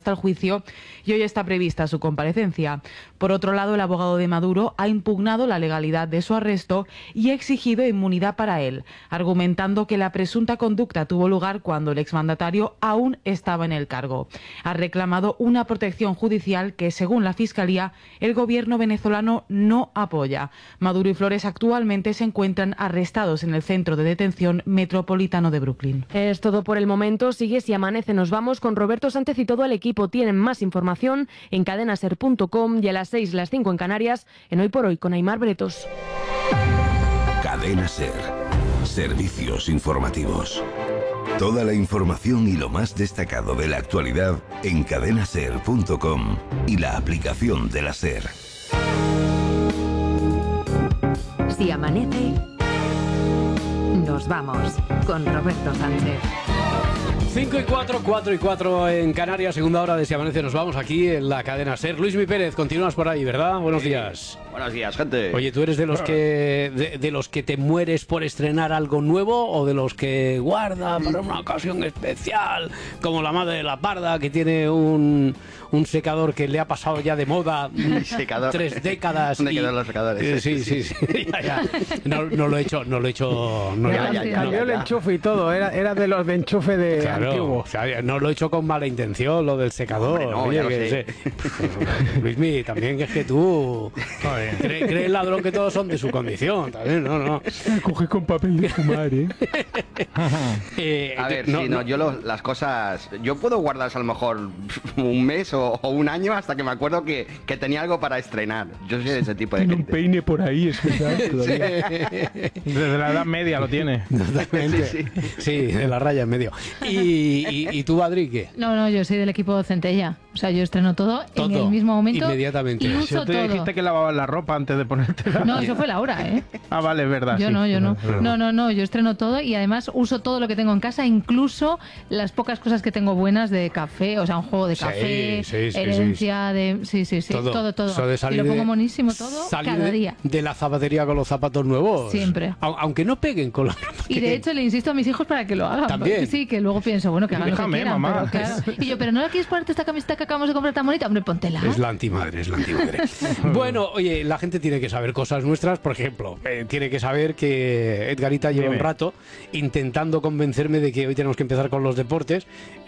hasta el juicio y hoy está prevista su comparecencia. Por otro lado, el abogado de Maduro ha impugnado la legalidad de su arresto y ha exigido inmunidad para él, argumentando que la presunta conducta tuvo lugar cuando el exmandatario aún estaba en el cargo. Ha reclamado una protección judicial que, según la Fiscalía, el gobierno venezolano no apoya. Maduro y Flores actualmente se encuentran arrestados en el centro de detención metropolitano de Brooklyn. Es todo por el momento. Sigue Si Amanece. Nos vamos con Roberto Sánchez y todo el equipo. Tienen más información en cadenaser.com y a las 6, las 5 en Canarias, en Hoy por Hoy con Aimar Bretos. Cadena Ser. Servicios informativos. Toda la información y lo más destacado de la actualidad en cadenaser.com y la aplicación de la Ser. Si amanece, nos vamos con Roberto Sánchez. 5 y 4, 4 y 4 en Canarias, segunda hora de Si Amanece. Nos vamos aquí en la cadena Ser. Luismi Pérez, continúas por ahí, ¿verdad? Buenos días. Buenos días, gente. Oye, ¿tú eres de los que de los que te mueres por estrenar algo nuevo o de los que guarda para una ocasión especial, como la madre de la parda, que tiene un secador que le ha pasado ya de moda secador. 3 décadas? ¿Dónde quedan los secadores? Sí. Ya. No lo he hecho. Cambió el enchufe y todo, era de los de enchufe de antiguo. O sea, no lo he hecho con mala intención, lo del secador. Hombre, no, oye, ya lo que sé. Luismi, también es que tú crees el ladrón que todos son de su condición, también, no. Coge con papel de fumar, A ver, las cosas... Yo puedo guardarlas a lo mejor un mes o un año hasta que me acuerdo que tenía algo para estrenar. Yo soy de ese tipo de gente. Tiene un peine por ahí, es verdad. Desde la Edad Media lo tiene. Totalmente. Sí, de la raya en medio. ¿Y tú, Adri, qué? No, yo soy del equipo Centella. O sea, yo estreno todo en el mismo momento. Inmediatamente. Y Si uso tú todo. dijiste que lavabas la ropa antes de ponértela. No, eso fue Laura, ¿eh? Ah, vale, es verdad. Yo sí. no. No, yo estreno todo y además uso todo lo que tengo en casa, incluso las pocas cosas que tengo buenas de café, o sea, un juego de café, herencia de... Sí, todo. Y lo pongo monísimo todo cada día. De la zapatería con los zapatos nuevos. Siempre. Aunque no peguen con la ropa. Y de hecho le insisto a mis hijos para que lo hagan. También. Sí, que luego pienso, bueno, que hagan lo que quieran. Mamá. Pero, claro. Y yo, pero ¿no quieres ponerte esta camiseta que acabamos de comprar tan bonita? Hombre, póntela. Es la antimadre. Bueno, oye, la gente tiene que saber cosas nuestras. Por ejemplo, tiene que saber que Edgarita lleva un rato intentando convencerme de que hoy tenemos que empezar con los deportes.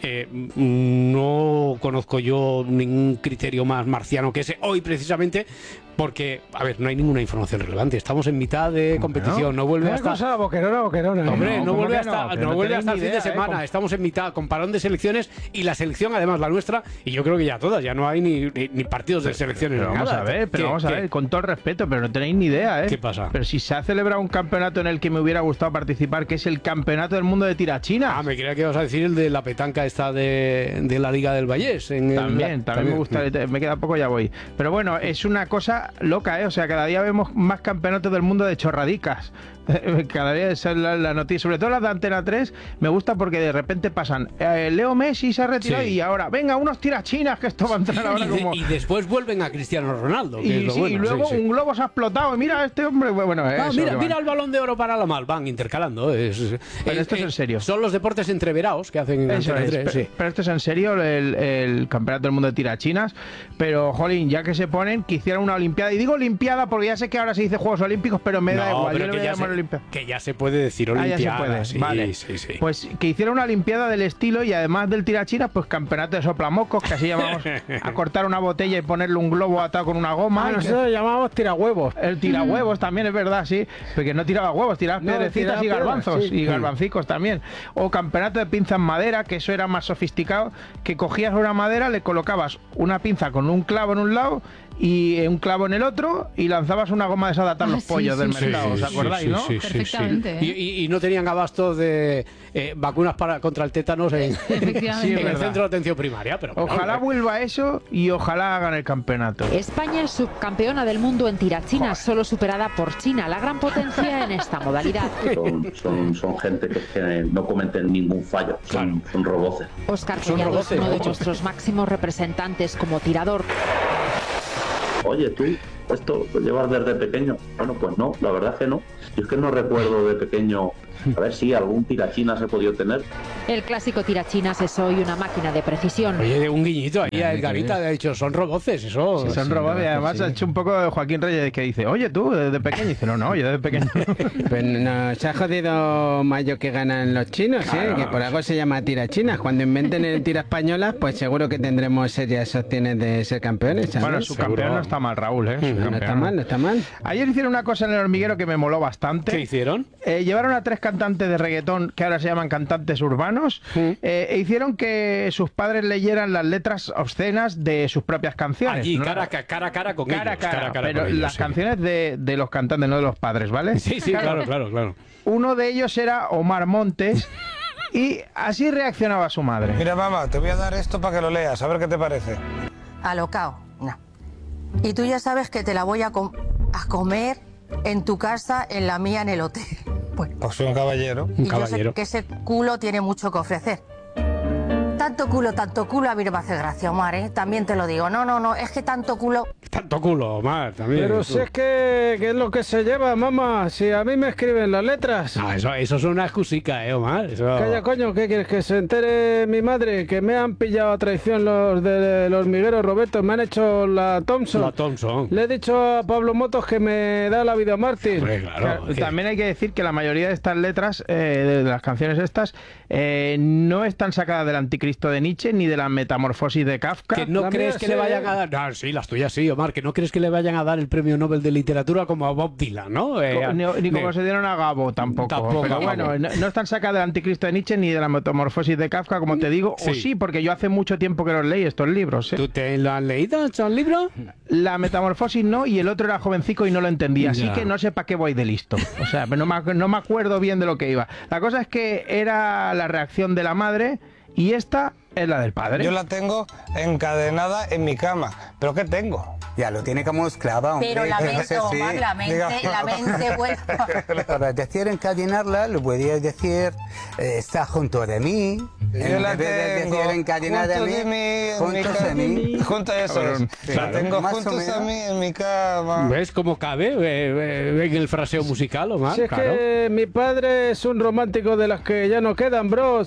No conozco yo ningún criterio más marciano que ese hoy precisamente, porque, a ver, no hay ninguna información relevante. Estamos en mitad de competición, no vuelve hasta... cosa boquerona. Hombre, no vuelve hasta el fin idea, de semana. Estamos en mitad con parón de selecciones y la selección, además la nuestra, y yo creo que ya todas, ya no hay ni partidos de selecciones. Pero vamos a ver, con todo el respeto, pero no tenéis ni idea, ¿eh? ¿Qué pasa? Pero si se ha celebrado un campeonato en el que me hubiera gustado participar, que es el Campeonato del Mundo de Tirachinas. Ah, me creía que ibas a decir el de la petanca esta de la Liga del Vallés. También me gusta, me queda poco, ya voy. Pero bueno, es una cosa loca, ¿eh? O sea, cada día vemos más campeonatos del mundo de chorradicas. Cada día es la noticia, sobre todo las de Antena 3, me gusta porque de repente pasan Leo Messi se ha retirado y ahora, venga, unos tirachinas, que esto va a entrar ahora como... Y después vuelven a Cristiano Ronaldo, que es lo bueno. Y luego un globo se ha explotado, y mira este hombre, bueno, mira el Balón de Oro para la mal, van intercalando. Pero esto es en serio. Son los deportes entreverados que hacen en Antena 3. Pero esto es en serio, el Campeonato del Mundo de Tirachinas, pero, jolín, ya que se ponen, que hicieran una Olimpiada, y digo Olimpiada porque ya sé que ahora se dice Juegos Olímpicos, pero me da igual, yo le voy a llamar Olimpiada. Que ya se puede decir Olimpiada. Ya se puede. Vale. Sí. Pues que hiciera una Olimpiada del estilo y además del tirachinas, pues campeonato de soplamocos, que así llamamos a cortar una botella y ponerle un globo atado con una goma. Nosotros lo llamábamos tirahuevos. El tirahuevos también es verdad, sí. Porque no tiraba huevos, tiraba piedrecitas y garbanzos. Y garbancicos también. O campeonato de pinza en madera, que eso era más sofisticado, que cogías una madera, le colocabas una pinza con un clavo en un lado y un clavo en el otro y lanzabas una goma de esa de atar los pollos del mercado, ¿os acordáis, no? Perfectamente. Y no tenían abastos de vacunas contra el tétanos en el centro de atención primaria. Pero ojalá vuelva eso y ojalá hagan el campeonato. España es subcampeona del mundo en tirachinas, solo superada por China, la gran potencia en esta modalidad. Son gente que no cometen ningún fallo, son roboces. Óscar Collado es uno de nuestros máximos representantes como tirador. Oye, tú, ¿esto lo llevas desde pequeño? Bueno, pues no, la verdad es que no. Yo es que no recuerdo de pequeño, a ver si algún tirachina se ha podido tener. El clásico tirachinas es hoy una máquina de precisión. Oye, un guiñito ahí a Edgarita, ha dicho, son roboces, eso. Sí, son roboces, y además ha hecho un poco de Joaquín Reyes, que dice, oye, tú, desde pequeño, y dice, no, yo desde pequeño. Pues nos ha jodido mayo que ganan los chinos, claro. Que por algo se llama tirachinas. Cuando inventen el tira española, pues seguro que tendremos serias opciones de ser campeones, ¿sabes? Bueno, su campeón no está mal, Raúl, ¿eh? No está mal. Ayer hicieron una cosa en El Hormiguero que me moló bastante. ¿Qué hicieron? Llevaron a 3 cantantes de reggaetón, que ahora se llaman cantantes urbanos, e hicieron que sus padres leyeran las letras obscenas de sus propias canciones. Allí, ¿no? cara a cara con ellos. Cara a cara pero con ellos, las canciones de los cantantes, no de los padres, ¿vale? Sí, claro. Uno de ellos era Omar Montes, y así reaccionaba su madre. Mira, mamá, te voy a dar esto para que lo leas, a ver qué te parece. Alocao, no. Y tú ya sabes que te la voy a comer en tu casa, en la mía, en el hotel. Bueno. Pues soy un caballero. Y yo sé que ese culo tiene mucho que ofrecer. Tanto culo, a mí no me hace gracia, Omar, ¿eh? También te lo digo. No, es que tanto culo... Tanto culo, Omar, también. Pero si es que es lo que se lleva, mamá. Si a mí me escriben las letras. Eso es una excusica, Omar. Eso... Calla, coño, ¿qué quieres? Que se entere mi madre que me han pillado a traición los del hormiguero, Roberto. Me han hecho la Thompson. Le he dicho a Pablo Motos que me da la vida mártir. Claro, también hay que decir que la mayoría de estas letras, de las canciones estas, no están sacadas del Anticristo de Nietzsche ni de la Metamorfosis de Kafka. ¿Que no crees que le vayan a dar? Sí, las tuyas sí, Omar. Que no crees que le vayan a dar el premio Nobel de Literatura como a Bob Dylan, ¿no? Ni como se dieron a Gabo tampoco. Pero bueno, no están sacadas del Anticristo de Nietzsche ni de la Metamorfosis de Kafka, como te digo. Sí. O sí, porque yo hace mucho tiempo que los leí estos libros. ¿Tú te lo has leído, estos libros? La Metamorfosis no, y el otro era jovencico y no lo entendía. Así que no sé para qué voy de listo. O sea, no me acuerdo bien de lo que iba. La cosa es que era la reacción de la madre y esta es la del padre. Yo la tengo encadenada en mi cama. ¿Pero qué tengo? Ya, lo tiene como esclava, hombre. Pero la mente, Omar, la mente vuelve. Para decir encadenarla, lo podías decir, está junto de mí. Yo la tengo decir encadenada junto de mí, juntos a mí. Junto a eso es. La tengo juntos a mí en mi cama. ¿Ves cómo cabe en el fraseo musical, Omar? Si es que mi padre es un romántico de las que ya no quedan, bro.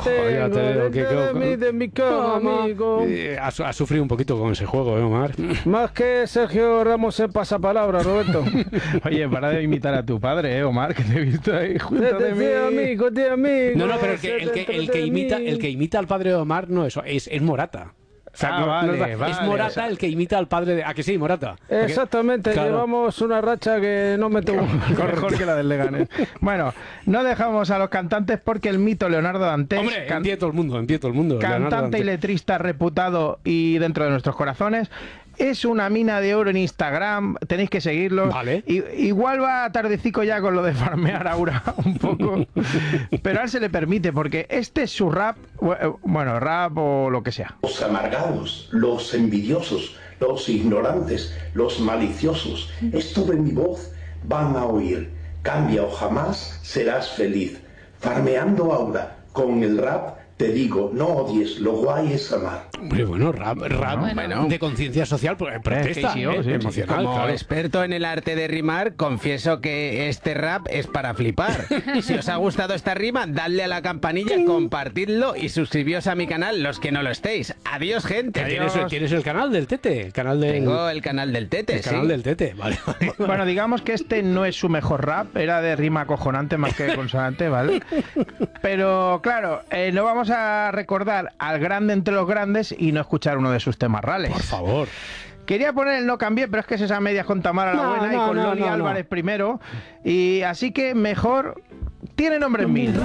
De mi cama, amigo. Ha sufrido un poquito con ese juego, Omar. Más que Sergio Ramos en pasapalabra, Roberto. Oye, para de imitar a tu padre, Omar, que te he visto ahí junto de mí. Amigo. No, pero el que imita al padre de Omar no es Morata. O sea, vale, es Morata el que imita al padre de... ¿A que sí, Morata? Exactamente, claro. Llevamos una racha que no me tuvo mejor que la del Leganés. Bueno, no dejamos a los cantantes porque el mito Leonardo Dantes... Hombre, en pie todo el mundo. Cantante y letrista reputado y dentro de nuestros corazones... Es una mina de oro en Instagram, tenéis que seguirlo. Vale. Igual va tardecico ya con lo de farmear Aura un poco, pero a él se le permite porque este es su rap, bueno, rap o lo que sea. Los amargados, los envidiosos, los ignorantes, los maliciosos, esto de mi voz van a oír. Cambia o jamás serás feliz. Farmeando Aura con el rap. Te digo, no odies, lo guay es amar. Hombre, bueno, rap de conciencia social, protesta, emocional. Como experto en el arte de rimar, confieso que este rap es para flipar. Si os ha gustado esta rima, dadle a la campanilla, compartidlo y suscribíos a mi canal, los que no lo estéis. Adiós, gente. Adiós. ¿Tienes el canal del Tete? Tengo el canal del Tete, sí. El canal del Tete, vale. Bueno, digamos que este no es su mejor rap, era de rima acojonante más que de consonante, ¿vale? Pero, claro, no vamos a recordar al grande entre los grandes y no escuchar uno de sus temas rales. Por favor. Quería poner el No Cambié, pero es que es esa medias con Tamara la Buena y con Loli Álvarez primero. Y así que mejor tiene nombres mil.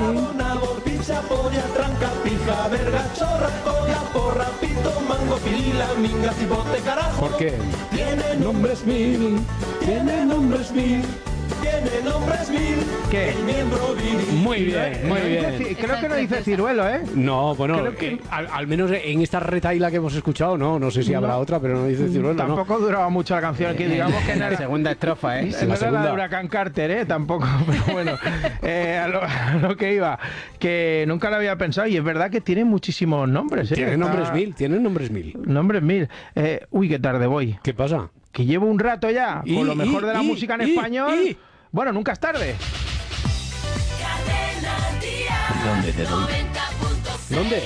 ¿Por qué? Tiene nombres mil. Tiene nombres mil. ¿Qué? El miembro viril. Muy bien. Creo que no dice Ciruelo, ¿eh? No, bueno, al menos en esta retaila que hemos escuchado, no sé si habrá otra, pero no dice Ciruelo. Tampoco duraba mucho la canción, que digamos que en la segunda estrofa, ¿eh? No era la de Huracán Carter, ¿eh? Tampoco, pero bueno, a lo que iba, que nunca lo había pensado y es verdad que tiene muchísimos nombres, ¿eh? Tiene nombres mil. Nombres mil. Uy, qué tarde voy. ¿Qué pasa? Que llevo un rato ya con lo mejor de la música en español. Bueno, nunca es tarde. ¿Dónde te doy? ¿Dónde?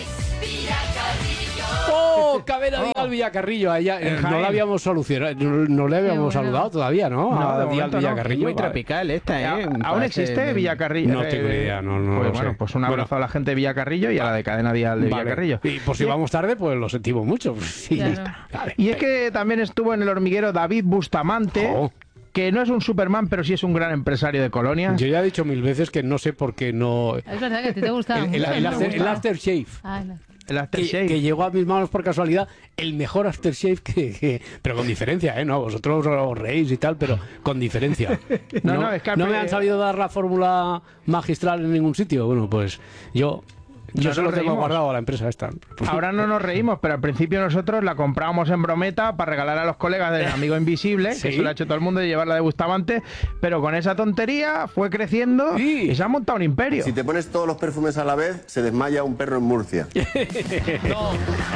¡Oh! Cadena Dial Villacarrillo. Allá, no la habíamos solucionado, no le habíamos saludado todavía, ¿no? No, Dial Villacarrillo. Muy tropical esta, ¿eh? ¿Aún existe Villacarrillo? No tengo idea, no pues lo bueno, sé. pues un abrazo a la gente de Villacarrillo y a la de Cadena Dial de Villacarrillo. Y por si vamos tarde, pues lo sentimos mucho. Sí, claro. Vale. Y es que también estuvo en El Hormiguero David Bustamante, que no es un Superman, pero sí es un gran empresario de Colonia. Yo ya he dicho 1000 veces que no sé por qué no... Es verdad que a ti te gustaba mucho. El aftershave. El aftershave. Que llegó a mis manos por casualidad, el mejor aftershave pero con diferencia, ¿eh? No, vosotros os reís y tal, pero con diferencia. No me han sabido dar la fórmula magistral en ningún sitio. Bueno, pues yo se lo tengo guardado a la empresa esta. Ahora no nos reímos, pero al principio nosotros la comprábamos en brometa para regalar a los colegas del Amigo Invisible, Sí. que eso lo ha hecho todo el mundo, de llevarla de Bustamante, pero con esa tontería fue creciendo y se ha montado un imperio. Si te pones todos los perfumes a la vez, se desmaya un perro en Murcia. No.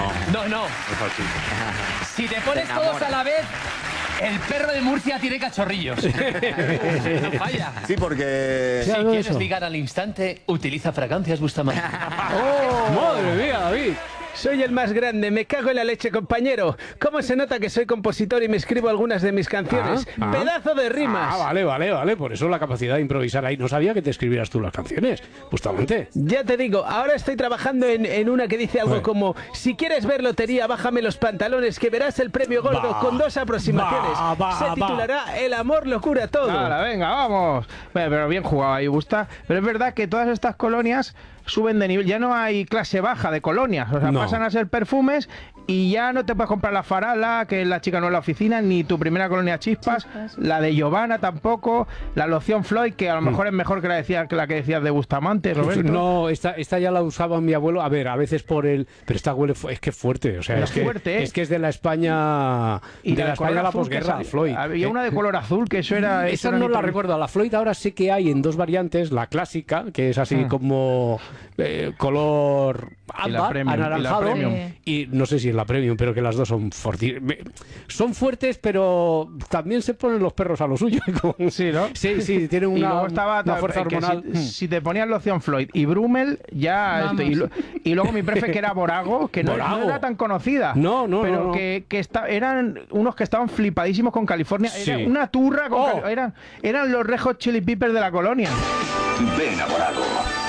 Si te pones todos a la vez, el perro de Murcia tiene cachorrillos. No falla. Sí, porque... Si quieres ligar al instante, utiliza fragancias Bustamante. ¡Madre mía, David! Soy el más grande, me cago en la leche, compañero. ¿Cómo se nota que soy compositor y me escribo algunas de mis canciones? ¡Pedazo de rimas! Vale. Por eso la capacidad de improvisar ahí. No sabía que te escribieras tú las canciones, justamente. Ya te digo, ahora estoy trabajando en una que dice algo como: si quieres ver lotería, bájame los pantalones, que verás el premio gordo con 2 aproximaciones. Se titulará El amor lo cura todo. Venga, vamos. Bueno, pero bien jugado ahí, Busta. Pero es verdad que todas estas colonias suben de nivel. Ya no hay clase baja de colonias. O sea, pasan a ser perfumes y ya no te puedes comprar la Farala, que es la chica no en la oficina, ni tu primera colonia Chispas, la de Giovanna tampoco, la loción Floyd, que a lo mejor es mejor que la que decías de Bustamante, Roberto. No, esta ya la usaba mi abuelo. A ver, a veces por el... Pero esta huele... Es que es fuerte. O sea, es que es de la España... Y de la España la posguerra, Floyd. Había una de color azul, que eso era... Esa no la recuerdo. La Floyd ahora sí que hay en 2 variantes. La clásica, que es así como... color ámbar, anaranjado, y no sé si es la premium, pero que las dos son son fuertes, pero también se ponen los perros a lo suyo. Sí, ¿no? Sí, tienen una fuerza hormonal. Si te ponías loción Floyd y Brummel, ya... Y luego mi prefe, que era Borago, que no era tan conocida. Pero que eran unos que estaban flipadísimos con California. Era una turra con eran los Red Hot Chili Peppers de la colonia. Ven a Borago.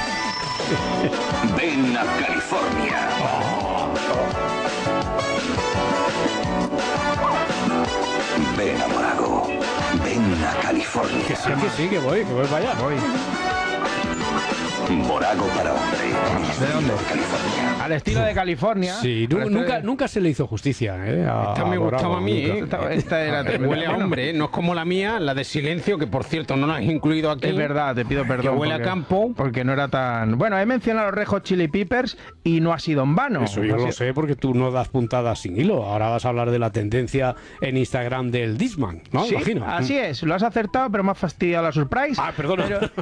Ven a California. Ven a Borago. Ven a California. Que sí, que voy para allá. Borago para hombres. ¿De dónde? California. Al estilo de California. Sí, nunca se le hizo justicia. Esta me gustaba a mí. Esta era huele a hombre, no es como la mía, la de Silencio, que por cierto no la has incluido aquí. Es verdad, te pido perdón. Que huele a campo. Porque no era tan... Bueno, he mencionado a los Red Hot Chili Peppers y no ha sido en vano. Eso yo lo sé, porque tú no das puntadas sin hilo. Ahora vas a hablar de la tendencia en Instagram del Discman, ¿no? Sí, imagino. Así es, lo has acertado, pero me has fastidiado la surprise. Perdona.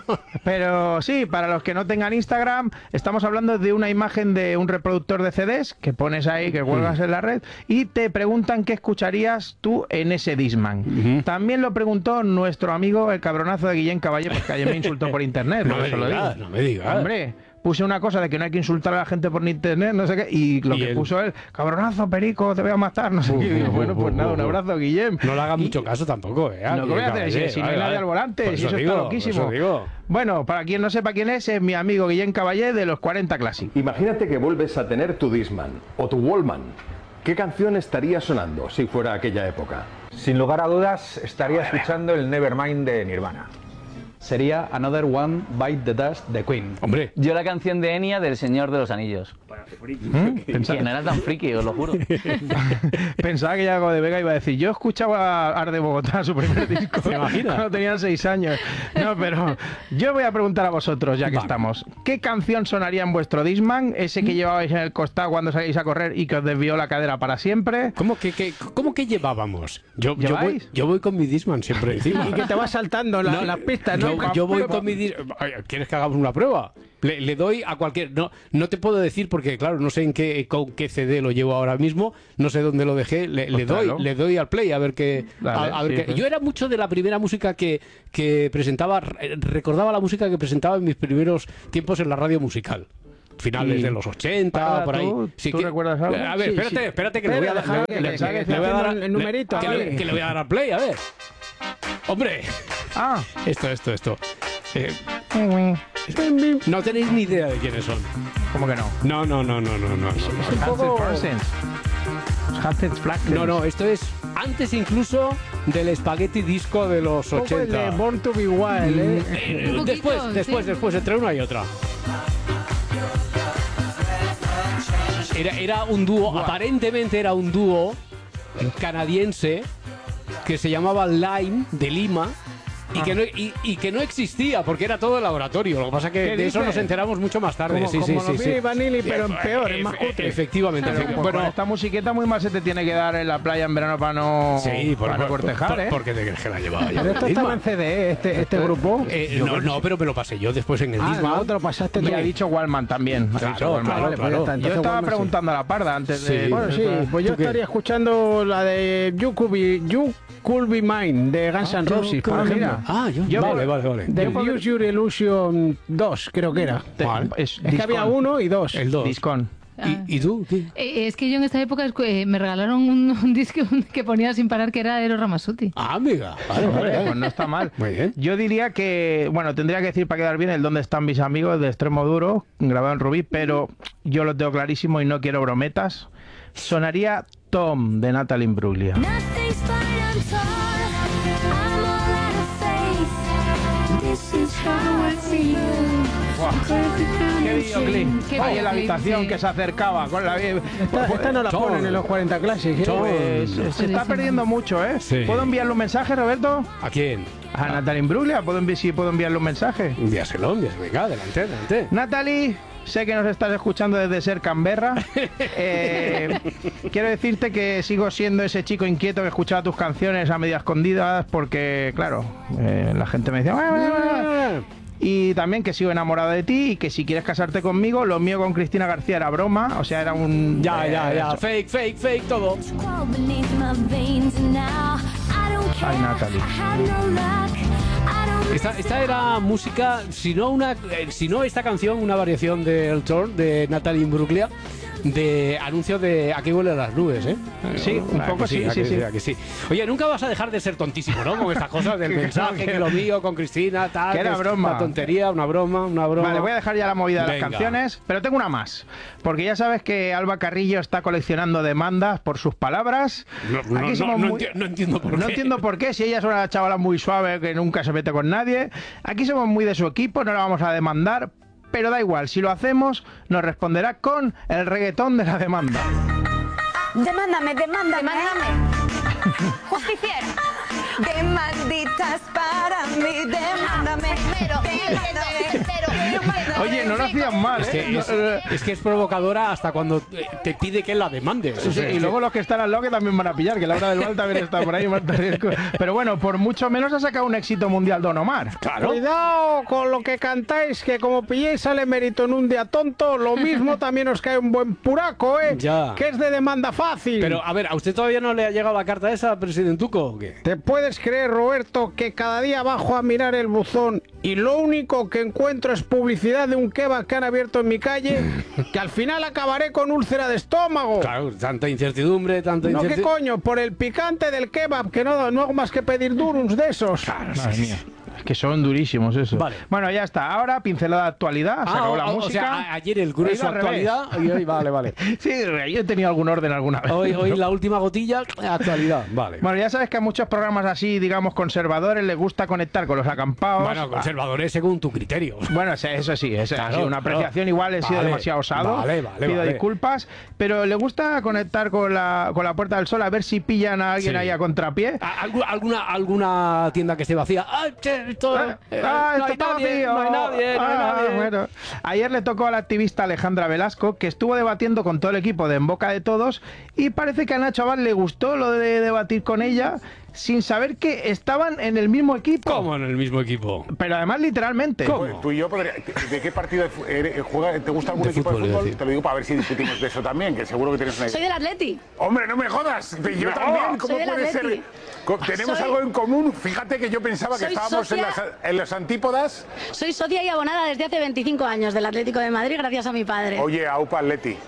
Pero sí, para los que no tengan Instagram, estamos hablando de una imagen de un reproductor de CDs que pones ahí, que cuelgas en la red, y te preguntan qué escucharías tú en ese Discman. También lo preguntó nuestro amigo el cabronazo de Guillén Caballé, porque ayer me insultó por internet. No me digas. Hombre, puse una cosa de que no hay que insultar a la gente por internet, no sé qué, y lo que puso él, cabronazo, perico, te voy a matar, no sé qué. Digo, bueno, pues nada, un abrazo, Guillem. No le hagas mucho caso tampoco, No, ¿qué voy a hacer? Si no hay nadie al volante, si eso está loquísimo. Bueno, para quien no sepa quién es mi amigo Guillén Caballé de los 40 Classic. Imagínate que vuelves a tener tu Discman o tu Wallman. ¿Qué canción estaría sonando si fuera aquella época? Sin lugar a dudas, estaría escuchando el Nevermind de Nirvana. Sería Another One Bite the Dust de Queen. Hombre. Yo la canción de Enya del Señor de los Anillos. Que no era tan friki, os lo juro. Pensaba que Yago de Vega iba a decir, yo escuchaba a Art de Bogotá, su primer disco. ¿Te imaginas? Cuando tenían 6 años. No, pero yo voy a preguntar a vosotros, ya que estamos. ¿Qué canción sonaría en vuestro Discman? Ese que llevabais en el costado cuando salíais a correr y que os desvió la cadera para siempre. ¿Cómo que llevábamos? Yo voy con mi Discman siempre encima. Y que te vas saltando las pistas, ¿no? Yo voy con mi Discman. ¿Quieres que hagamos una prueba? Le doy a cualquier... No te puedo decir porque, claro, no sé con qué CD lo llevo ahora mismo, no sé dónde lo dejé, le doy al play a ver qué... Yo era mucho de la primera música que presentaba, recordaba la música que presentaba en mis primeros tiempos en la radio musical. finales de los 80, por ahí. ¿Tú recuerdas algo? A ver, espérate que le voy a dar el numerito. Que le voy a dar a play, a ver. ¡Hombre! Esto. No tenéis ni idea de quiénes son. ¿Cómo que no? No. Es un poco... No, esto es antes incluso del Spaghetti Disco de los 80. El de Born to Be Wild, Después, entre una y otra. Era un dúo, aparentemente era un dúo canadiense que se llamaba Lime de Lima. Y que no existía, porque era todo el laboratorio. Lo que pasa es que de eso nos enteramos mucho más tarde. Como los Vanilli, pero en peor, es más cutre. Efectivamente. Bueno, esta musiqueta muy mal se te tiene que dar en la playa en verano para no cortejar, ¿eh? Porque te crees que la llevaba ya. Pero esto estaba en CD, este grupo. No, pero me lo pasé yo después en el Discman. No, te lo pasaste tú. Y ha dicho Wallman también. Claro. Yo estaba preguntando a la parda antes de... Bueno, sí, pues yo estaría escuchando la de You Could Be Mine, de Guns N' Roses, por ejemplo. Vale. The Use Your Illusion 2, creo que era. Es que había 1 y 2. El 2. Discon. ¿Y tú? ¿Qué? Es que yo en esta época me regalaron un disco que ponía sin parar que era Eros Ramazzotti. Amiga. Vale. Pues no está mal. Muy bien. Yo diría que, tendría que decir para quedar bien el ¿Dónde están mis amigos? De Extremo Duro, grabado en Rubí, pero yo lo tengo clarísimo y no quiero brometas. Sonaría Tom, de Natalie Imbruglia. ¡Qué videoclip! Ahí en la habitación que se acercaba con la... Esta no la ponen en los 40 Classics. Se está perdiendo mucho, ¿eh? Sí. ¿Puedo enviarle un mensaje, Roberto? ¿A quién? A Natalie Imbruglia. ¿Puedo enviarle un mensaje? Envíaselo. Venga, adelante. Natalie... Sé que nos estás escuchando desde Ser Canberra. Quiero decirte que sigo siendo ese chico inquieto que escuchaba tus canciones a media escondidas porque, claro, la gente me decía... Y también que sigo enamorado de ti y que si quieres casarte conmigo, lo mío con Cristina García era broma, o sea, era un... Ya, fake, todo. Ay, Natalie. Esta era música, si no esta canción, una variación de El Torn de Natalie Imbruglia, de anuncio de Aquí huelen las nubes, ¿eh? Sí, un poco sí. Oye, nunca vas a dejar de ser tontísimo, ¿no? Con estas cosas del mensaje, que lo mío con Cristina, tal. Que era broma. Una tontería, una broma. Vale, voy a dejar ya la movida de las canciones, pero tengo una más. Porque ya sabes que Alba Carrillo está coleccionando demandas por sus palabras. No entiendo por qué. No entiendo por qué, si ella es una chavala muy suave que nunca se mete con nadie. Aquí somos muy de su equipo, no la vamos a demandar. Pero da igual, si lo hacemos, nos responderá con el reggaetón de la demanda. Demándame. Justiciero. Demanditas para mí, demándame. Oye, no lo hacían mal, ¿eh? Es que es provocadora hasta cuando te pide que la demandes. Sí, y luego los que están al lado que también van a pillar, que Laura del Val también está por ahí. Pero bueno, por mucho menos ha sacado un éxito mundial Don Omar. Claro. Cuidado con lo que cantáis, que como pilléis al emérito en un día tonto, lo mismo también os cae un buen puraco, ¿eh? Ya. Que es de demanda fácil. Pero, a ver, ¿a usted todavía no le ha llegado la carta esa, presidentuco, o qué? ¿Te puedes creer, Roberto, que cada día bajo a mirar el buzón y lo único que encuentro es publicidad de un kebab que han abierto en mi calle, que al final acabaré con úlcera de estómago? Claro, tanta incertidumbre. No, ¿qué coño? Por el picante del kebab, que no hago más que pedir durums de esos. Claro, madre mía. Que son durísimos eso. Vale. Bueno, ya está. Ahora pincelada de actualidad. Se acabó la música. O sea, ayer el grueso actualidad y hoy vale. Sí, yo he tenido algún orden alguna vez. Hoy la última gotilla, actualidad. Vale. Bueno, ya sabes que a muchos programas así, digamos, conservadores, les gusta conectar con los acampados. Bueno, conservadores según tu criterio. Bueno, eso sí, claro, una apreciación igual he sido demasiado osado. Pido disculpas. Pero le gusta conectar con la Puerta del Sol a ver si pillan a alguien ahí a contrapié. ¿Alguna tienda que esté vacía? No hay nadie. Bueno, ayer le tocó a la activista Alejandra Velasco, que estuvo debatiendo con todo el equipo de En Boca de Todos, y parece que a Nacho Abad le gustó lo de debatir con ella. sin saber que estaban en el mismo equipo. ¿Cómo en el mismo equipo? Pero además literalmente. ¿Cómo? Tú y yo, ¿de qué partido juega? ¿Te gusta algún equipo de fútbol? Te lo digo para ver si discutimos de eso también, que seguro que tienes una idea. Soy del Atleti. Hombre, no me jodas. Yo también. ¿Cómo puede ser? Tenemos algo en común. Fíjate que yo pensaba que estábamos en las antípodas. Soy socia y abonada desde hace 25 años del Atlético de Madrid, gracias a mi padre. Oye, aupa Atleti.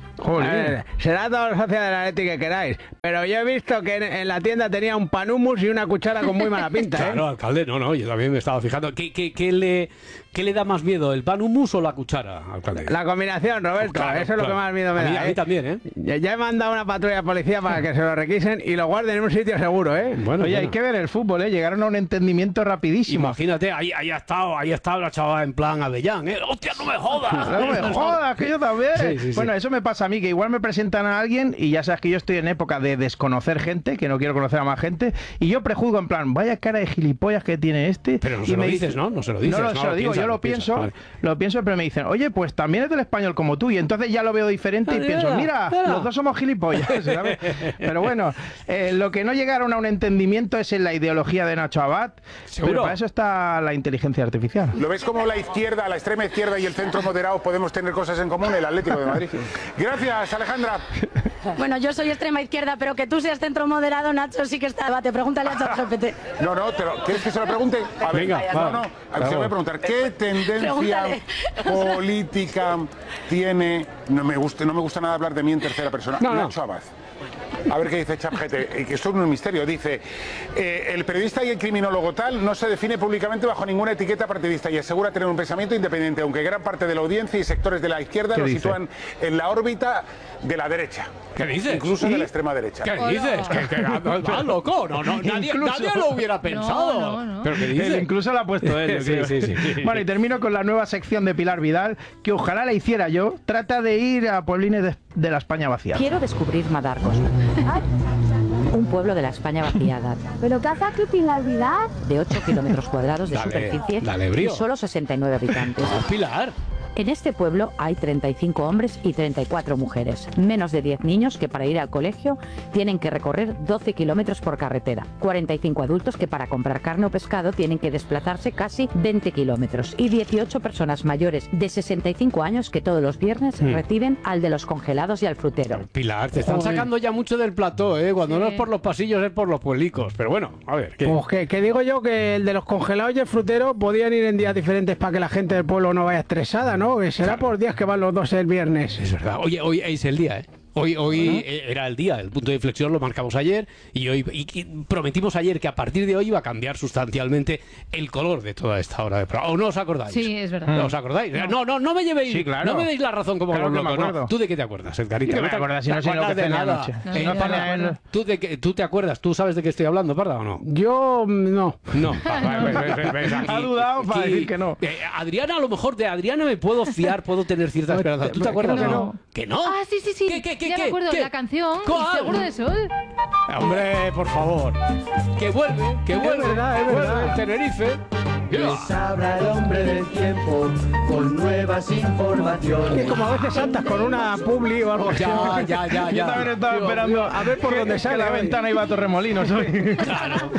Será todos los socios del Atleti que queráis, pero yo he visto que en la tienda tenía un pan hummus y una cuchara con muy mala pinta. Claro, alcalde, no, yo también me estaba fijando. ¿Qué le da más miedo, el pan hummus o la cuchara, alcalde? La combinación, Roberto, claro, eso es lo que más miedo me da. A mí también, ¿eh? Ya he mandado una patrulla de policía para que se lo requisen y lo guarden en un sitio seguro, ¿eh? Bueno, hay que ver el fútbol, ¿eh? Llegaron a un entendimiento rapidísimo. Imagínate, ahí ha estado la chavala en plan Avellán, ¿eh? ¡Hostia, no me jodas! No me jodas, que yo también. Sí. Bueno, eso me pasa a mí, que igual me presentan a alguien y ya sabes que yo estoy en época de desconocer gente, que no quiero conocer a más gente, y yo prejuzgo en plan, vaya cara de gilipollas que tiene este. Pero no se lo dices, ¿no? No se lo dices. No, se lo digo, yo lo pienso, vale. Lo pienso, pero me dicen, oye, pues también es del español como tú, y entonces ya lo veo diferente y pienso, mira, los dos somos gilipollas, ¿sabes? Pero bueno, lo que no llegaron a un entendimiento es en la ideología de Nacho Abad, pero para eso está la inteligencia artificial. ¿Lo ves como la izquierda, la extrema izquierda y el centro moderado podemos tener cosas en común? El Atlético de Madrid. Gracias, Alejandra. Bueno, yo soy extrema izquierda, pero que tú seas centro moderado, Nacho, sí que está debate. Pregúntale a ChatGPT. No, ¿quieres que se lo pregunte? A ver, venga, se voy a preguntar, ¿qué tendencia política tiene? No me gusta nada hablar de mí en tercera persona. Nacho Abad. A ver qué dice ChatGPT, que esto es un misterio. Dice, el periodista y el criminólogo tal no se define públicamente bajo ninguna etiqueta partidista y asegura tener un pensamiento independiente, aunque gran parte de la audiencia y sectores de la izquierda lo sitúan en la órbita de la derecha. ¿Qué dices? Incluso de la extrema derecha. ¿Qué dices? ¿Estás loco? Nadie lo hubiera pensado. No. ¿Pero qué dices? Incluso lo ha puesto él. Sí. Bueno, y termino con la nueva sección de Pilar Vidal, que ojalá la hiciera yo. Trata de ir a pueblines de la España vaciada. Quiero descubrir Madarcos. Un pueblo de la España vaciada. ¿Pero qué hace aquí Pilar Vidal? De 8 kilómetros cuadrados de superficie y solo 69 habitantes. Pilar. En este pueblo hay 35 hombres y 34 mujeres, menos de 10 niños que para ir al colegio tienen que recorrer 12 kilómetros por carretera, 45 adultos que para comprar carne o pescado tienen que desplazarse casi 20 kilómetros y 18 personas mayores de 65 años que todos los viernes reciben al de los congelados y al frutero. Pilar, te están sacando ya mucho del plató, ¿eh? Cuando no es por los pasillos es por los pueblicos. Pero bueno, a ver. Pues que digo yo que el de los congelados y el frutero podían ir en días diferentes para que la gente del pueblo no vaya estresada, ¿no? Que será por días que van los dos el viernes. Es verdad. Oye, hoy es el día, ¿eh? Hoy era el día, el punto de inflexión lo marcamos ayer y prometimos ayer que a partir de hoy iba a cambiar sustancialmente el color de toda esta hora de programa. ¿O no os acordáis? Sí, es verdad. ¿No os acordáis? No me llevéis, sí, claro. No me deis la razón como los locos. No. ¿Tú de qué te acuerdas, Edgarita? ¿Qué me acuerdas? Si no sé lo que tenía anoche. ¿Tú te acuerdas? ¿Tú sabes de qué estoy hablando, Parda, o no? Yo no. No. Ha dudado para decir que no. Adriana, a lo mejor de Adriana me puedo fiar, puedo tener cierta esperanza. ¿Tú te acuerdas? ¿Que no? Ah, sí. Ya me acuerdo de la canción. ¿Cuál? Seguro de Sol. Hombre, por favor. Que vuelve. Es verdad. Vuelve Tenerife. Les habla el hombre del tiempo con nuevas informaciones. Es como a veces saltas con una publi o algo así. Ya. Yo también estaba esperando a ver por dónde sale la ventana iba a Torremolinos hoy. Claro.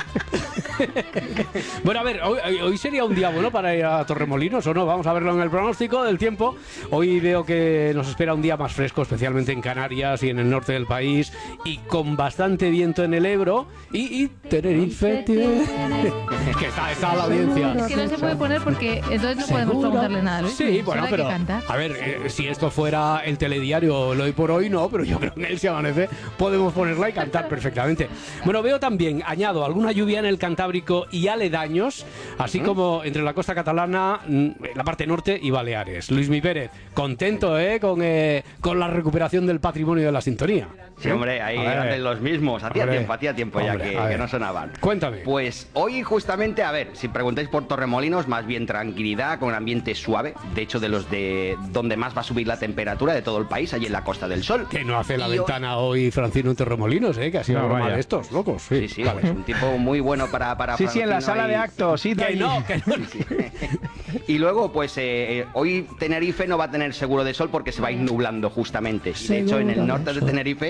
Bueno, a ver, hoy sería un día bueno para ir a Torremolinos, ¿o no? Vamos a verlo en el pronóstico del tiempo. Hoy veo que nos espera un día más fresco, especialmente en Canarias y en el norte del país, y con bastante viento en el Ebro. Y Tenerife tiene... Es que está la audiencia. Es que no se puede poner porque entonces no podemos preguntarle nada, ¿ves? Sí, bueno, pero a ver, si esto fuera el telediario el hoy por hoy, no, pero yo creo que en él se amanece, podemos ponerla y cantar perfectamente. Bueno, veo también, añado, alguna lluvia en el Cantábrico y aledaños, así como entre la costa catalana, la parte norte y Baleares. Luismi Pérez, contento con la recuperación del patrimonio de la sintonía. Sí, hombre, ahí eran los mismos. Hacía tiempo ya que no sonaban. Cuéntame. Pues hoy justamente, a ver, si preguntáis por Torremolinos, más bien tranquilidad, con un ambiente suave. De hecho, de los de donde más va a subir la temperatura de todo el país, allí en la Costa del Sol. Que no hace la ventana hoy Francino en Torremolinos, que ha sido broma de estos, locos. Sí, vale. Es un tipo muy bueno para Sí, en la sala de actos, sí. Que no. Sí. Y luego, pues hoy Tenerife no va a tener seguro de sol porque se va a ir nublando justamente. Y de hecho, en el norte de Tenerife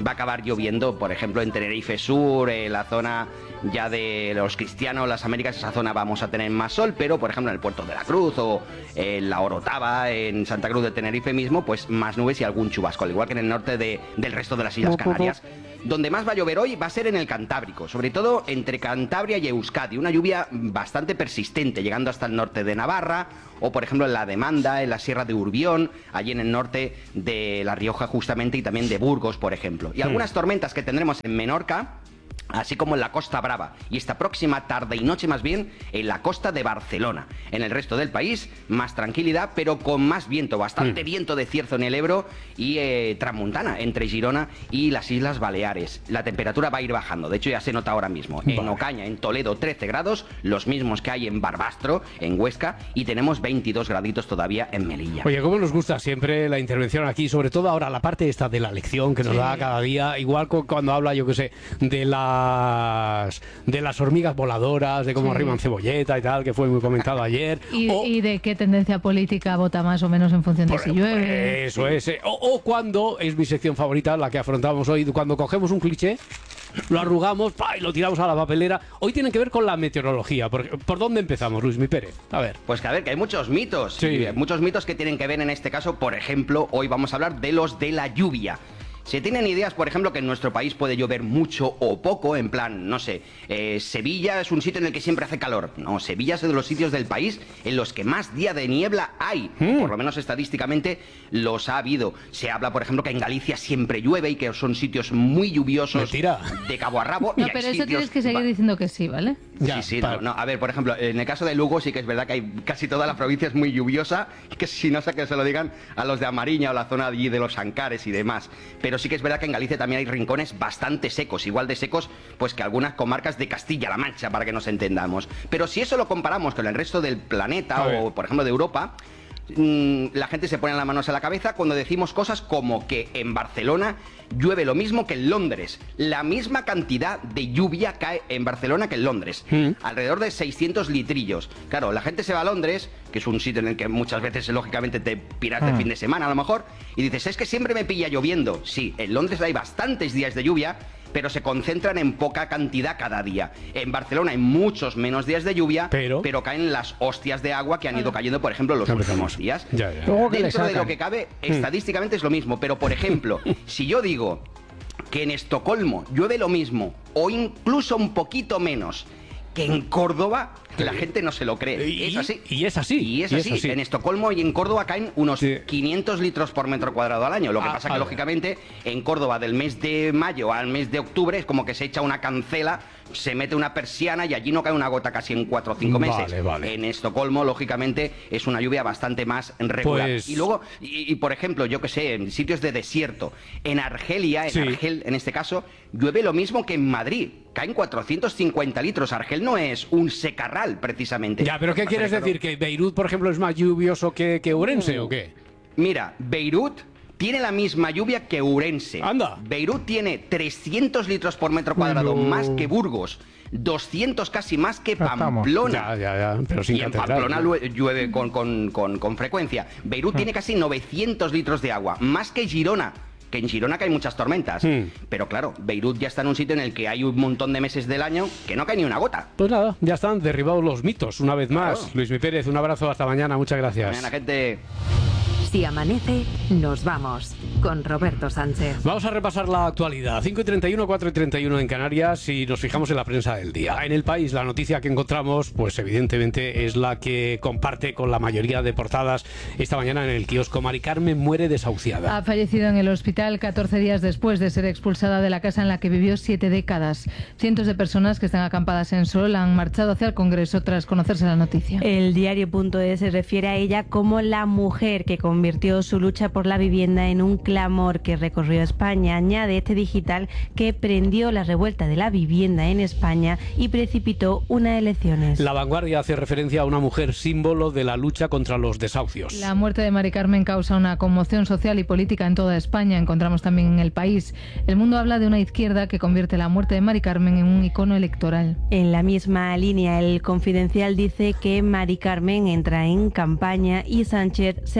va a acabar lloviendo, por ejemplo, en Tenerife Sur, la zona ya de los Cristianos, las Américas, esa zona vamos a tener más sol, pero por ejemplo en el Puerto de la Cruz o en la Orotava, en Santa Cruz de Tenerife mismo, pues más nubes y algún chubasco, al igual que en el norte del resto de las Islas Canarias. Donde más va a llover hoy va a ser en el Cantábrico, sobre todo entre Cantabria y Euskadi, una lluvia bastante persistente, llegando hasta el norte de Navarra, o por ejemplo en la Demanda, en la Sierra de Urbión, allí en el norte de La Rioja justamente, y también de Burgos, por ejemplo. Y algunas tormentas que tendremos en Menorca, así como en la Costa Brava, y esta próxima tarde y noche más bien en la costa de Barcelona. En el resto del país, más tranquilidad, pero con más viento, bastante viento de cierzo en el Ebro y tramontana entre Girona y las Islas Baleares. La temperatura va a ir bajando, de hecho ya se nota ahora mismo. En Ocaña, en Toledo, 13 grados, los mismos que hay en Barbastro, en Huesca, y tenemos 22 graditos todavía en Melilla. Oye, cómo nos gusta siempre la intervención aquí, sobre todo ahora la parte esta de la lección que nos da cada día, igual cuando habla, yo que sé, de las hormigas voladoras, de cómo arriban cebolleta y tal, que fue muy comentado ayer. Y de qué tendencia política vota más o menos en función de si llueve. Eso es. O cuando, es mi sección favorita, la que afrontamos hoy, cuando cogemos un cliché, lo arrugamos y lo tiramos a la papelera. Hoy tienen que ver con la meteorología. ¿Por dónde empezamos, Luis Mi Pérez? A ver. Pues que a ver, que hay muchos mitos. Sí. Muchos mitos que tienen que ver en este caso. Por ejemplo, hoy vamos a hablar de los de la lluvia. Se tienen ideas, por ejemplo, que en nuestro país puede llover mucho o poco, en plan, no sé, Sevilla es un sitio en el que siempre hace calor. No, Sevilla es de los sitios del país en los que más día de niebla hay. Por lo menos estadísticamente los ha habido. Se habla, por ejemplo, que en Galicia siempre llueve y que son sitios muy lluviosos. Mentira. De cabo a rabo. No, pero eso tienes que seguir diciendo que sí, ¿vale? Sí, no. A ver, por ejemplo, en el caso de Lugo sí que es verdad que hay casi toda la provincia es muy lluviosa, y que si no sé que se lo digan a los de Amariña o la zona allí de los Ancares y demás. Pero sí que es verdad que en Galicia también hay rincones bastante secos, igual de secos pues que algunas comarcas de Castilla-La Mancha, para que nos entendamos. Pero si eso lo comparamos con el resto del planeta o, por ejemplo, de Europa, la gente se pone las manos a la cabeza cuando decimos cosas como que en Barcelona llueve lo mismo que en Londres. La misma cantidad de lluvia cae en Barcelona que en Londres. Alrededor de 600 litrillos. Claro, la gente se va a Londres, que es un sitio en el que muchas veces, lógicamente, te piras de fin de semana a lo mejor, y dices, es que siempre me pilla lloviendo. Sí, en Londres hay bastantes días de lluvia, pero se concentran en poca cantidad cada día. En Barcelona hay muchos menos días de lluvia, pero caen las hostias de agua que han ido cayendo, por ejemplo, los últimos días. Dentro de lo que cabe, estadísticamente es lo mismo, pero por ejemplo, si yo digo que en Estocolmo llueve lo mismo o incluso un poquito menos que en Córdoba, la gente no se lo cree. Es así. Y es así. Y es así. En Estocolmo y en Córdoba caen unos 500 litros por metro cuadrado al año. Lo que pasa que, lógicamente, en Córdoba del mes de mayo al mes de octubre es como que se echa una cancela, se mete una persiana y allí no cae una gota casi en 4 o 5 meses. En Estocolmo, lógicamente, es una lluvia bastante más regular. Y luego, por ejemplo, yo que sé, en sitios de desierto, en Argelia, Argel en este caso, llueve lo mismo que en Madrid. Caen 450 litros. Argel no es un secarral, precisamente. Ya, pero ¿qué quieres decir? ¿Que Beirut, por ejemplo, es más lluvioso que Ourense o qué? Mira, Beirut tiene la misma lluvia que Ourense. ¡Anda! Beirut tiene 300 litros por metro cuadrado más que Burgos. 200 casi más que Pamplona. Ya, pero sin y en Pamplona llueve con frecuencia. Beirut tiene casi 900 litros de agua, más que Girona. Que en Girona que hay muchas tormentas. Pero claro, Beirut ya está en un sitio en el que hay un montón de meses del año que no cae ni una gota. Pues nada, ya están derribados los mitos una vez más. Claro. Luis Mi Pérez, un abrazo, hasta mañana, muchas gracias. Mañana, gente. Si amanece, nos vamos con Roberto Sánchez. Vamos a repasar la actualidad. 5:31, 4:31 en Canarias y nos fijamos en la prensa del día. En El País, la noticia que encontramos, pues evidentemente es la que comparte con la mayoría de portadas esta mañana en el kiosco. Mari Carmen muere desahuciada. Ha fallecido en el hospital 14 días después de ser expulsada de la casa en la que vivió 7 décadas. Cientos de personas que están acampadas en Sol han marchado hacia el Congreso tras conocerse la noticia. El diario.es se refiere a ella como la mujer que convirtió su lucha por la vivienda en un clamor que recorrió España. Añade este digital que prendió la revuelta de la vivienda en España y precipitó unas elecciones. La Vanguardia hace referencia a una mujer símbolo de la lucha contra los desahucios. La muerte de Mari Carmen causa una conmoción social y política en toda España. Encontramos también en El País. El Mundo habla de una izquierda que convierte la muerte de Mari Carmen en un icono electoral. En la misma línea, El Confidencial dice que Mari Carmen entra en campaña y Sánchez se apropia de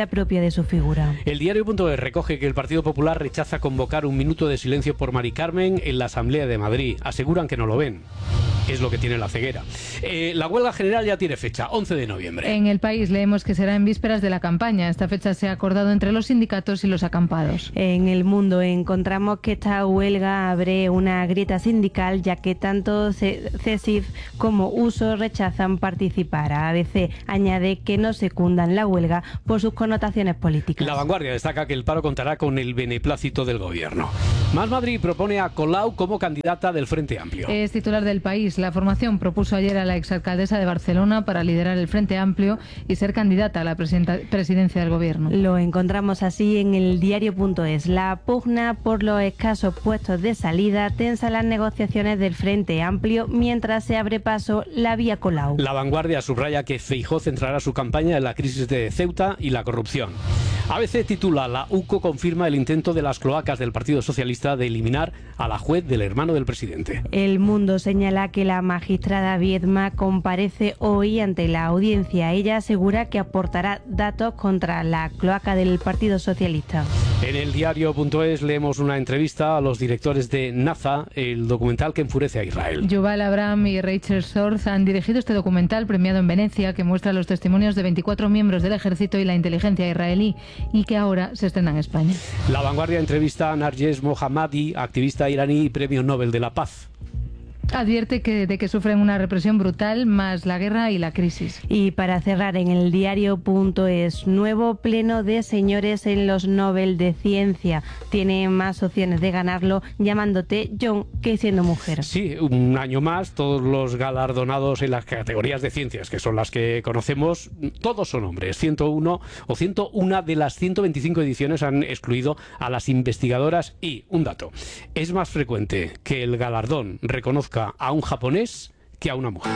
de su figura. El diario.es recoge que el Partido Popular rechaza convocar un minuto de silencio por Mari Carmen en la Asamblea de Madrid. Aseguran que no lo ven. Es lo que tiene la ceguera. La huelga general ya tiene fecha, 11 de noviembre. En El País leemos que será en vísperas de la campaña. Esta fecha se ha acordado entre los sindicatos y los acampados. En El Mundo encontramos que esta huelga abre una grieta sindical, ya que tanto CESIF como USO rechazan participar. ABC añade que no secundan la huelga por sus connotaciones políticas. La Vanguardia destaca que el paro contará con el beneplácito del gobierno. Más Madrid propone a Colau como candidata del Frente Amplio. Es titular del País. La formación propuso ayer a la exalcaldesa de Barcelona para liderar el Frente Amplio y ser candidata a la presidencia del gobierno. Lo encontramos así en el diario.es. La pugna por los escasos puestos de salida tensa las negociaciones del Frente Amplio mientras se abre paso la vía Colau. La Vanguardia subraya que Feijóo centrará su campaña en la crisis de Ceuta y la corrupción. ABC titula: la UCO confirma el intento de las cloacas del Partido Socialista de eliminar a la juez del hermano del presidente. El Mundo señala que la magistrada Viedma comparece hoy ante la audiencia. Ella asegura que aportará datos contra la cloaca del Partido Socialista. En el diario.es leemos una entrevista a los directores de NASA, el documental que enfurece a Israel. Yuval Abraham y Rachel Sorth han dirigido este documental premiado en Venecia que muestra los testimonios de 24 miembros del ejército y la inteligencia israelí y que ahora se estrena en España. La Vanguardia entrevista a Narges Mohammadi, activista iraní y premio Nobel de la Paz. Advierte de que sufren una represión brutal más la guerra y la crisis. Y para cerrar, en el diario.es, nuevo pleno de señores en los Nobel de Ciencia. Tiene más opciones de ganarlo llamándote John que siendo mujer. Sí, un año más, todos los galardonados en las categorías de ciencias, que son las que conocemos, todos son hombres. 101 de las 125 ediciones han excluido a las investigadoras y, un dato, es más frecuente que el galardón reconozca a un japonés que a una mujer.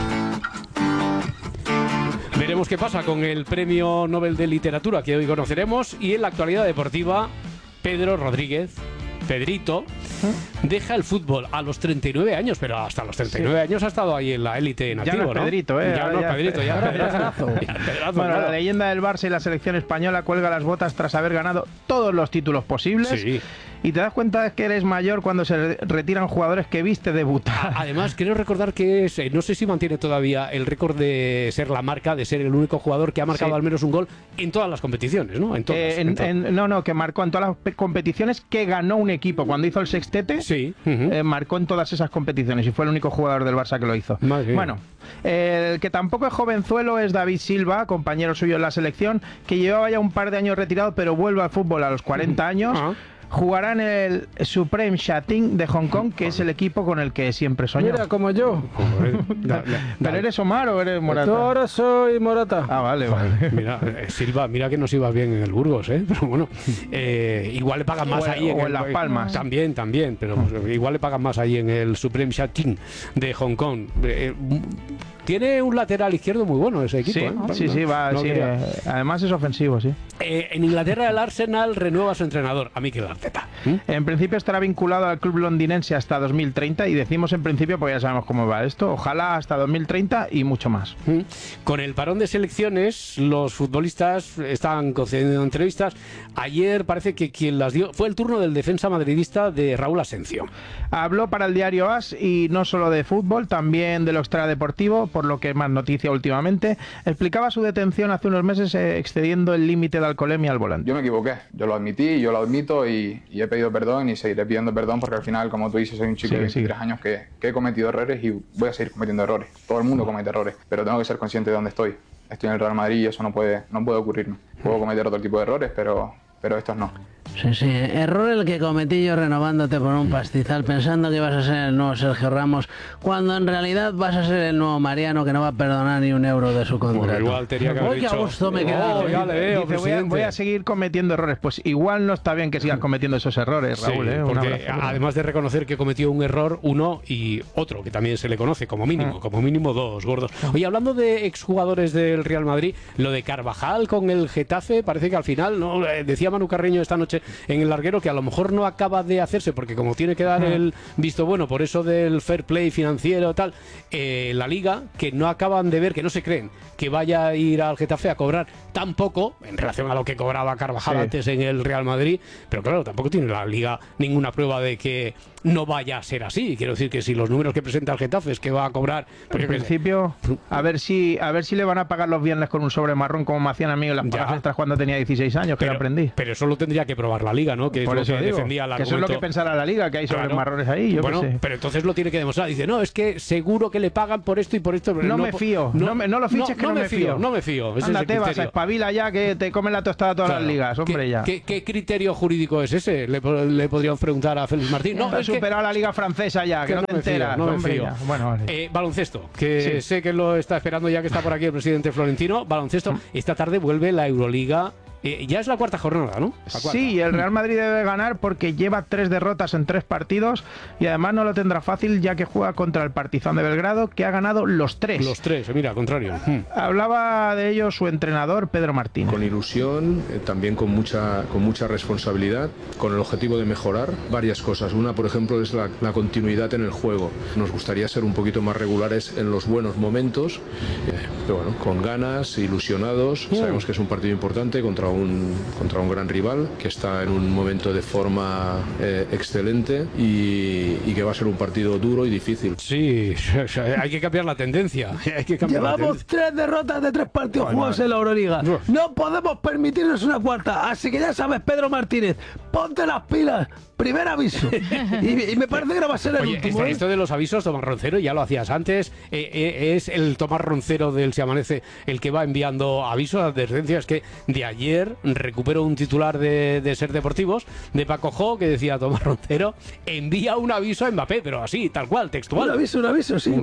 Veremos qué pasa con el Premio Nobel de Literatura que hoy conoceremos. Y en la actualidad deportiva, Pedro Rodríguez, Pedrito, deja el fútbol a los 39 años, pero hasta los 39 años ha estado ahí en la élite en activo, ya no es Pedrito, Ya no es Pedrito, ya es Pedrazo. Bueno, la leyenda del Barça y la selección española cuelga las botas tras haber ganado todos los títulos posibles. Sí. Y te das cuenta que eres mayor cuando se retiran jugadores que viste debutar. Además, quiero recordar que no sé si mantiene todavía el récord de ser la marca, de ser el único jugador que ha marcado al menos un gol en todas las competiciones, ¿no? En todas, no, que marcó en todas las competiciones que ganó un equipo. Cuando hizo el sextete, marcó en todas esas competiciones y fue el único jugador del Barça que lo hizo. Bueno, el que tampoco es jovenzuelo es David Silva, compañero suyo en la selección, que llevaba ya un par de años retirado, pero vuelve al fútbol a los 40 años. Jugará en el Supreme Shatin de Hong Kong, que es el equipo con el que siempre soñó. Mira, como yo. ¿Pero eres Omar o eres Morata? Yo ahora soy Morata. Ah, vale. Mira, Silva, mira que nos iba bien en el Burgos, ¿eh? Pero bueno, igual le pagan más ahí. O en Las Palmas. También, pero igual le pagan más ahí en el Supreme Shatin de Hong Kong. Tiene un lateral izquierdo muy bueno ese equipo. Además es ofensivo, sí. En Inglaterra el Arsenal renueva a su entrenador, a Mikel Arteta. En principio estará vinculado al club londinense hasta 2030 y decimos en principio porque ya sabemos cómo va esto. Ojalá hasta 2030 y mucho más. Con el parón de selecciones, los futbolistas están concediendo entrevistas. Ayer parece que quien las dio fue el turno del defensa madridista de Raúl Asencio. Habló para el diario AS y no solo de fútbol, también de lo extradeportivo, por lo que es más noticia últimamente. Explicaba su detención hace unos meses excediendo el límite de alcoholemia al volante. Yo me equivoqué, yo lo admití, yo lo admito y he pedido perdón y seguiré pidiendo perdón porque al final, como tú dices, soy un chico de 23 años que he cometido errores y voy a seguir cometiendo errores. Todo el mundo comete errores, pero tengo que ser consciente de dónde estoy. Estoy en el Real Madrid y eso no puede ocurrirme. Puedo cometer otro tipo de errores, pero estos no. Sí, error el que cometí yo renovándote por un pastizal pensando que ibas a ser el nuevo Sergio Ramos, cuando en realidad vas a ser el nuevo Mariano que no va a perdonar ni un euro de su contrato. Igual tenía que haber dicho, a gusto me he quedado. Dice, voy a seguir cometiendo errores. Pues igual no está bien que sigas cometiendo esos errores, Raúl. Sí, porque además de reconocer que cometió un error, uno y otro, que también se le conoce como mínimo dos gordos. Oye, hablando de exjugadores del Real Madrid, lo de Carvajal con el Getafe, parece que al final, no decía Manu Carreño esta noche en el larguero que a lo mejor no acaba de hacerse porque como tiene que dar el visto bueno por eso del fair play financiero tal, la Liga, que no acaban de ver, que no se creen que vaya a ir al Getafe a cobrar tan poco en relación a lo que cobraba Carvajal antes en el Real Madrid, pero claro, tampoco tiene la Liga ninguna prueba de que no vaya a ser así. Quiero decir que si los números que presenta el Getafe es que va a cobrar... Pues en principio, a ver si le van a pagar los viernes con un sobre marrón como me hacían a mí en las pagas extras cuando tenía 16 años, que lo aprendí. Pero eso lo tendría que probar la Liga, ¿no? Que es por lo eso que digo, defendía el argumento. que eso es lo que pensará la Liga, que hay sobres marrones ahí. Bueno, pero entonces lo tiene que demostrar. Dice, no, es que seguro que le pagan por esto y por esto. No me fío. No lo fiches, que no me fío. No me fío. Ándate, vas a espabila ya, que te comen la tostada todas las ligas, hombre, ya. ¿Qué criterio jurídico es ese? Le podríamos preguntar a Félix Martín. No, has superado la Liga Francesa ya, que no te enteras. No me fío. Bueno, vale. Baloncesto, que sé que lo está esperando ya que está por aquí el presidente Florentino. Baloncesto, esta tarde vuelve la Euroliga. Ya es la cuarta jornada, ¿no? Sí, el Real Madrid debe ganar porque lleva 3 derrotas en 3 partidos y además no lo tendrá fácil ya que juega contra el Partizan de Belgrado, que ha ganado los 3. Los 3, mira, al contrario. Hablaba de ello su entrenador, Pedro Martínez. Con ilusión, también con mucha responsabilidad, con el objetivo de mejorar varias cosas. Una, por ejemplo, es la continuidad en el juego. Nos gustaría ser un poquito más regulares en los buenos momentos, pero bueno, con ganas, ilusionados. Sabemos que es un partido importante contra un gran rival que está en un momento de forma excelente y que va a ser un partido duro y difícil. Sí, hay que cambiar la tendencia. Llevamos 3 derrotas de 3 partidos jugados en la Euroliga. No podemos permitirnos una cuarta. Así que ya sabes, Pedro Martínez, ponte las pilas. Primer aviso. Y me parece que no va a ser el último. Esto de los avisos, Tomás Roncero, ya lo hacías antes. Es el Tomás Roncero del Se Amanece el que va enviando avisos, advertencias. Que de ayer recupero un titular de Ser Deportivos, de Paco Jo, que decía: Tomás Roncero envía un aviso a Mbappé, pero así, tal cual, textual. Un aviso, sí.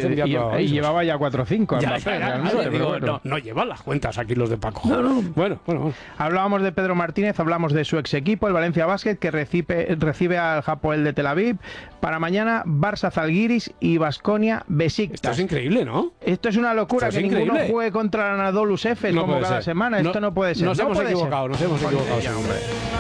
Y llevaba ya 4 o 5 a Mbappé. No llevan las cuentas aquí los de Paco Jo. No. Bueno. Hablábamos de Pedro Martínez, hablamos de su ex equipo, el Valencia Basket, que recibe al Hapoel de Tel Aviv. Para mañana, Barça Zalgiris y Baskonia Besiktas. Esto es increíble, ¿no? Esto es una locura, que ninguno juegue contra el Anadolu Efes como cada semana. Esto no puede ser. Nos hemos equivocado.